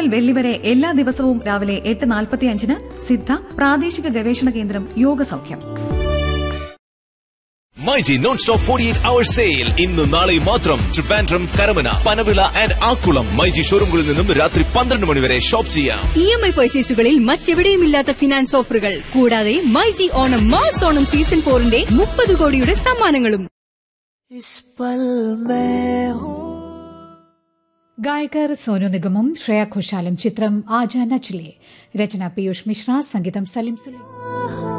മുതൽ വെള്ളി വരെ എല്ലാ ദിവസവും രാവിലെ 8:45 സിദ്ധ പ്രാദേശിക ഗവേഷണ കേന്ദ്രം യോഗ സൗഖ്യം. MyG non stop 48-hour sale ഇന്ന് നാളെയും മാത്രം. ട്രിവാൻഡ്രം, കരമന, പനവിള ആൻഡ് ആക്കുളം മൈജി ഷോറൂമുകളിൽ നിന്നും രാത്രി 12 മണി വരെ ഷോപ്പ് ചെയ്യാം. EMI പർച്ചേസുകളിൽ മറ്റെവിടെയുമില്ലാത്ത ഫിനാൻസ് ഓഫറുകൾ കൂടാതെ മൈജി ഓണം മാസ് ഓണം സീസൺ 4ന്റെ 30 കോടിയുടെ സമ്മാനങ്ങളും. ഗായകർ സോനു നിഗമും ശ്രേയ ഘോഷാലും. ചിത്രം ആജാ നച്ലേ. രചന പീയൂഷ് മിശ്ര, സംഗീതം സലിം സുലൈമാൻ.